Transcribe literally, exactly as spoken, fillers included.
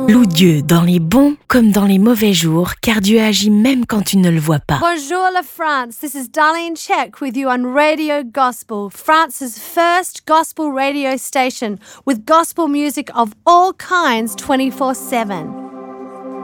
Loue Dieu dans les bons comme dans les mauvais jours, car Dieu agit même quand tu ne le vois pas. Bonjour la France, this is Darlene Check with you on Radio Gospel, France's first gospel radio station with gospel music of all kinds twenty-four seven.